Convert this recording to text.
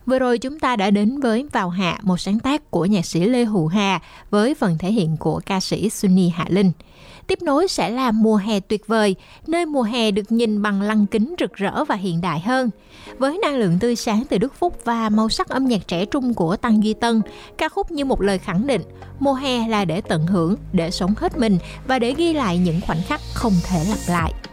Vừa rồi chúng ta đã đến với Vào Hạ, một sáng tác của nhạc sĩ Lê Hữu Hà với phần thể hiện của ca sĩ Sunny Hạ Linh. Tiếp nối sẽ là Mùa Hè Tuyệt Vời, nơi mùa hè được nhìn bằng lăng kính rực rỡ và hiện đại hơn. Với năng lượng tươi sáng từ Đức Phúc và màu sắc âm nhạc trẻ trung của Tăng Duy Tân, ca khúc như một lời khẳng định, mùa hè là để tận hưởng, để sống hết mình và để ghi lại những khoảnh khắc không thể lặp lại.